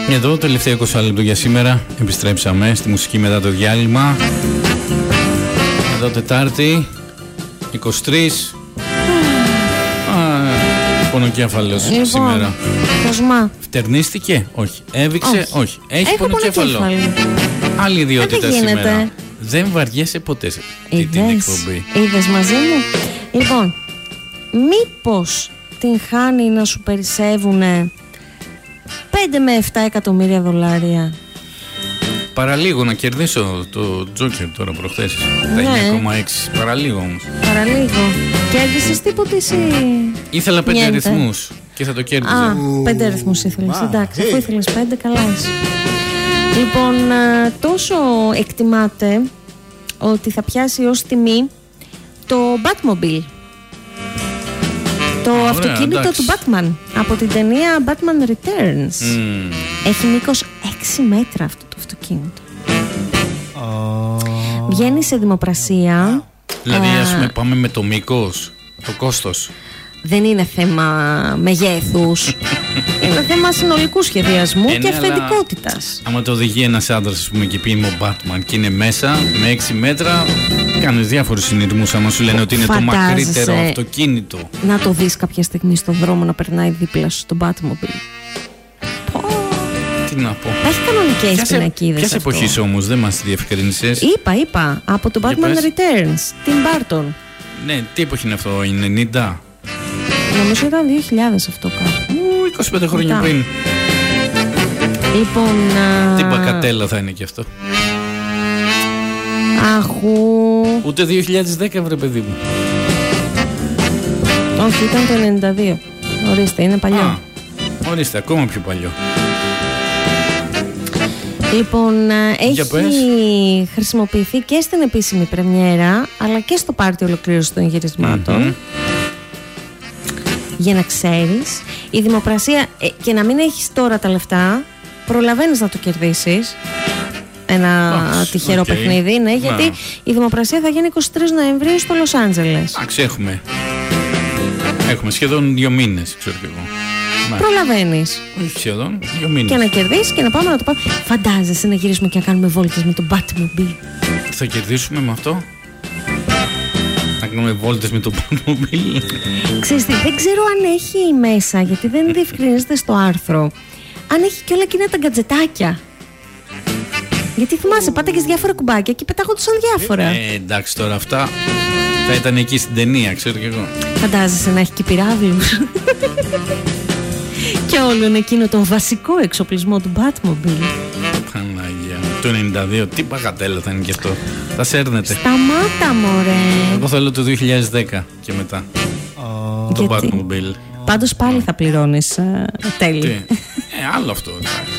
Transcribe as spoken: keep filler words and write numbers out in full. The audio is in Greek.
Εδώ το τελευταίο είκοσι λεπτό για σήμερα. Επιστρέψαμε στη μουσική μετά το διάλειμμα. Εδώ Τετάρτη είκοσι τρεις. Πονοκέφαλος λοιπόν, σήμερα. Κοσμά. Φτερνίστηκε, όχι. Έβηξε, όχι. όχι. Έχει Έχω πονοκέφαλο. Άλλη ιδιότητα σήμερα. Δεν βαριέσαι ποτέ σε αυτή την εκπομπή. Είδες μαζί μου. Λοιπόν, μήπως την χάνει να σου περισσεύουνε πέντε με επτά εκατομμύρια δολάρια. Παραλίγο να κερδίσω το Τζόκερ τώρα προχθές. Τα ναι. εννιά κόμμα έξι. Παραλίγο όμως. Παραλίγο. Κέρδισες τίποτε εσύ? Ήθελα πέντε Νιέντε. αριθμούς και θα το κέρδιζα. Α, πέντε αριθμούς ήθελες. Wow. Εντάξει, αφού ήθελες πέντε, καλά είσαι. Λοιπόν, τόσο εκτιμάται ότι θα πιάσει ως τιμή το Batmobile. Το Ωραία, αυτοκίνητο εντάξει. του Batman από την ταινία Batman Returns. Mm. Έχει μήκος έξι μέτρα αυτό το αυτοκίνητο. Oh. Βγαίνει σε δημοπρασία. Δηλαδή ας πούμε πάμε με το μήκος, το κόστος. Δεν είναι θέμα μεγέθους. Είναι θέμα συνολικού σχεδιασμού ε, και αυθεντικότητας. Άμα το οδηγεί ένας άντρας, ας πούμε, και πει είμαι ο Batman και είναι μέσα με έξι μέτρα, κάνεις διάφορους συνειρμούς. Άμα σου λένε ότι είναι Φαντάζεσαι το μακρύτερο αυτοκίνητο. Να το δεις κάποια στιγμή στον δρόμο να περνάει δίπλα σου στο Batmobile. Τι να πω. Θα έχει κανονικές πινακίδες. Ποιας εποχής όμως, δεν μας διευκρίνησες? Είπα, είπα. Από το Batman Returns. Tim Burton. Ναι, τι εποχή είναι αυτό, είναι ενενήντα? Νομίζω ήταν δύο χιλιάδες αυτό κάπου. Ου, είκοσι πέντε χρόνια Μετά. πριν. Λοιπόν. Τι μπακατέλα θα είναι και αυτό. Αχού. Ούτε δύο χιλιάδες δέκα, βρε παιδί μου. Όχι, ήταν το ενενήντα δύο. Ορίστε, είναι παλιό. Α, ορίστε, ακόμα πιο παλιό. Λοιπόν, έχει χρησιμοποιηθεί και στην επίσημη πρεμιέρα, αλλά και στο πάρτι ολοκλήρωση των γυρισμάτων. Mm-hmm. Για να ξέρεις, η δημοπρασία, ε, και να μην έχεις τώρα τα λεφτά, προλαβαίνεις να το κερδίσεις. Ένα Άξ, τυχερό okay. παιχνίδι, ναι, γιατί να. η δημοπρασία θα γίνει είκοσι τρεις Νοεμβρίου στο Λος Άντζελες. Εντάξει, έχουμε. Έχουμε σχεδόν δύο μήνες, ξέρω κι εγώ. Προλαβαίνεις. Όχι σχεδόν, δύο μήνες. Και να κερδίσεις και να πάμε να το πάμε. Φαντάζεσαι να γυρίσουμε και να κάνουμε βόλτες με το Batmobile. Τι θα κερδίσουμε με αυτό? Να κάνουμε βόλτες με το Batmobile. Ξέρεις τι, δεν ξέρω αν έχει μέσα, γιατί δεν διευκρινίζεται στο άρθρο, αν έχει και όλα εκείνα τα γκατζετάκια. Γιατί θυμάσαι, πάταγες διάφορα κουμπάκια και πετάγονταν διάφορα. Ε, εντάξει τώρα αυτά θα ήταν εκεί στην ταινία, ξέρω κι εγώ. Φαντάζεσαι να έχει και πυράβλους. Και όλον εκείνο τον βασικό εξοπλισμό του Batmobile. Παναγία, το ενενήντα δύο, τι παγατέλα θα είναι και αυτό. Θα σέρνετε. Σταμάτα μωρέ. Εγώ θέλω το δύο χιλιάδες δέκα και μετά. Oh. Το Batmobile. Πάντως πάλι θα πληρώνεις uh, τέλη. Ε, άλλο αυτό. Εντάξει.